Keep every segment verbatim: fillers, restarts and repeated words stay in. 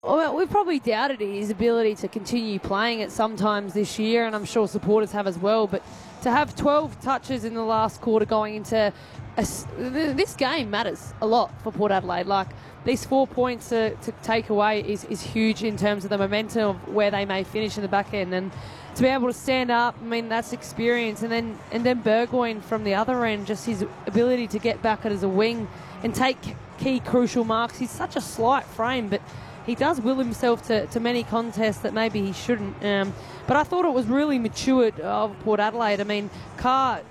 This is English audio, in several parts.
Well, we've probably doubted his ability to continue playing it sometimes this year, and I'm sure supporters have as well. But to have twelve touches in the last quarter going into a, this game matters a lot for Port Adelaide. Like, these four points to, to take away is, is huge in terms of the momentum of where they may finish in the back end. And to be able to stand up, I mean, that's experience. And then and then Burgoyne from the other end, just his ability to get back as a wing and take key crucial marks. He's such a slight frame, but he does will himself to, to many contests that maybe he shouldn't. Um, but I thought it was really matured of Port Adelaide. I mean, Carr,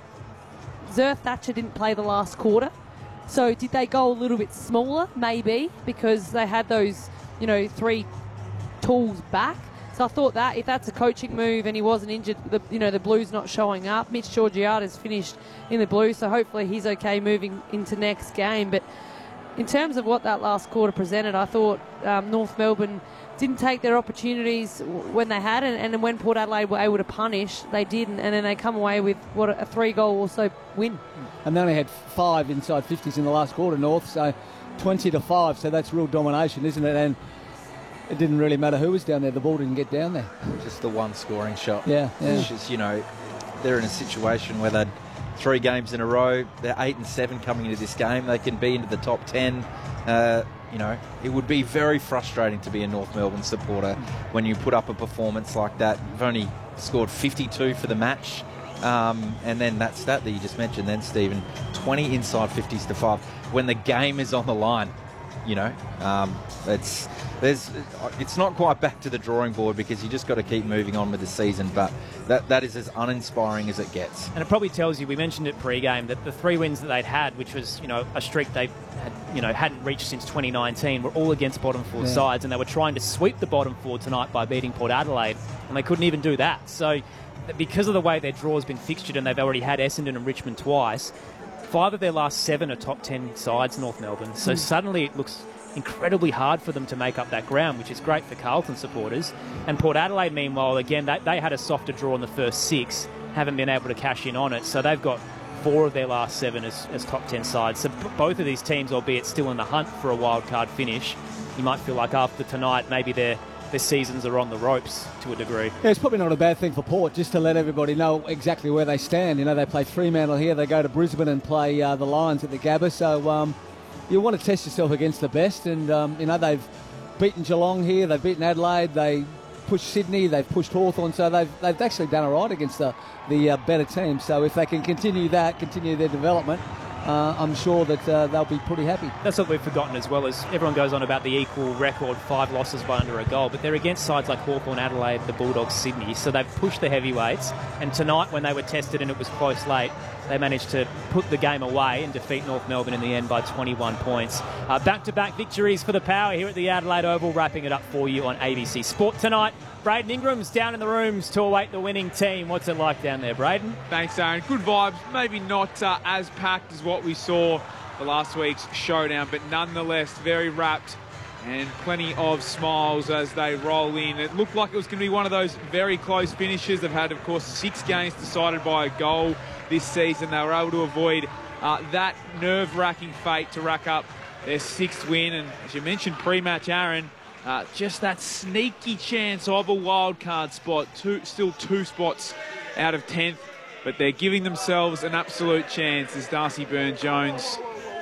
Zer Thatcher didn't play the last quarter. So did they go a little bit smaller? Maybe, because they had those, you know, three tools back. So I thought that if that's a coaching move and he wasn't injured, the, you know, the Blues not showing up. Mitch Georgiades finished in the Blues, so hopefully he's okay moving into next game. But in terms of what that last quarter presented, I thought um, North Melbourne didn't take their opportunities when they had, and, and when Port Adelaide were able to punish, they didn't, and then they come away with what a three-goal also win. And they only had five inside fifties in the last quarter, North, so twenty to five, so that's real domination, isn't it? And it didn't really matter who was down there, the ball didn't get down there. Just the one scoring shot. Yeah, yeah. It's just, you know, they're in a situation where they'd three games in a row, they're eight and seven coming into this game, they can be into the top ten. Uh, you know, it would be very frustrating to be a North Melbourne supporter when you put up a performance like that. You've only scored fifty-two for the match, um, and then that stat that you just mentioned then, Stephen, twenty inside fifties to five when the game is on the line. You know, um, it's there's it's not quite back to the drawing board because you just got to keep moving on with the season, but that that is as uninspiring as it gets. And it probably tells you, we mentioned it pre-game, that the three wins that they'd had, which was, you know, a streak they had, you know, hadn't reached since twenty nineteen, were all against bottom four yeah. sides, and they were trying to sweep the bottom four tonight by beating Port Adelaide, and they couldn't even do that. So because of the way their draw has been fixtured, and they've already had Essendon and Richmond twice, five of their last seven are top ten sides, North Melbourne. So mm. suddenly it looks incredibly hard for them to make up that ground, which is great for Carlton supporters. And Port Adelaide, meanwhile, again, they, they had a softer draw in the first six, haven't been able to cash in on it. So they've got four of their last seven as, as top ten sides. So b- both of these teams, albeit still in the hunt for a wild card finish, you might feel like after tonight, maybe their their seasons are on the ropes to a degree. Yeah, it's probably not a bad thing for Port, just to let everybody know exactly where they stand. You know, they play Fremantle here, they go to Brisbane and play uh, the Lions at the Gabba, so um, you want to test yourself against the best, and um, you know, they've beaten Geelong here, they've beaten Adelaide, they pushed Sydney, they've pushed Hawthorn, so they've they've actually done all right against the, the uh, better teams. So if they can continue that, continue their development, Uh, I'm sure that uh, they'll be pretty happy. That's what we've forgotten as well, as everyone goes on about the equal record, five losses by under a goal, but they're against sides like Hawthorn, Adelaide, the Bulldogs, Sydney, so they've pushed the heavyweights, and tonight when they were tested and it was close late, they managed to put the game away and defeat North Melbourne in the end by twenty-one points. Uh, back-to-back victories for the Power here at the Adelaide Oval, wrapping it up for you on A B C Sport tonight. Braden Ingram's down in the rooms to await the winning team. What's it like down there, Braden? Thanks, Aaron. Good vibes. Maybe not uh, as packed as what we saw the last week's showdown, but nonetheless very wrapped and plenty of smiles as they roll in. It looked like it was going to be one of those very close finishes. They've had, of course, six games decided by a goal this season. They were able to avoid uh, that nerve-wracking fate to rack up their sixth win. And as you mentioned pre-match, Aaron, Uh, just that sneaky chance of a wild card spot. Two, still two spots out of tenth, but they're giving themselves an absolute chance as Darcy Byrne-Jones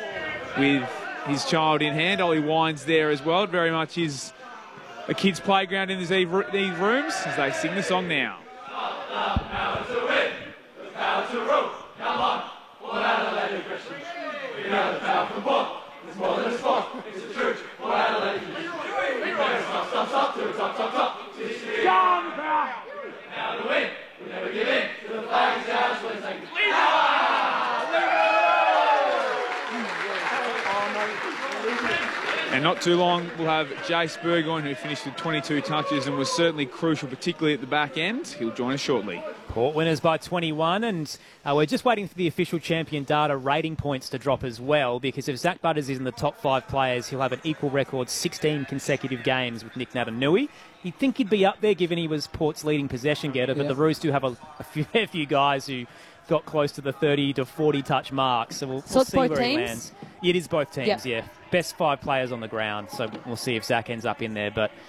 with his child in hand. Ollie Wines there as well. It very much is a kid's playground in these, these rooms as they sing the song now. The power to win, the power to rule. Come on, Port Adelaide Christians. We know the power from Port. It's more than a sport, it's the truth. Port Adelaide Stop, stop, stop, to top, top, top. John Brown. Now to win. We never give in. To the flag is down. So it's like, and not too long, we'll have Jace Burgoyne, who finished with twenty-two touches and was certainly crucial, particularly at the back end. He'll join us shortly. Port winners by twenty-one, and uh, we're just waiting for the official champion data rating points to drop as well, because if Zach Butters is in the top five players, he'll have an equal record sixteen consecutive games with Nick Naitanui. You'd think he'd be up there given he was Port's leading possession getter, but yeah. the Roos do have a, a, few, a few guys who got close to the thirty to forty touch mark. So we'll, So we'll it's see both where he teams? lands. It is both teams, Yep. yeah. Best five players on the ground. So we'll see if Zach ends up in there. But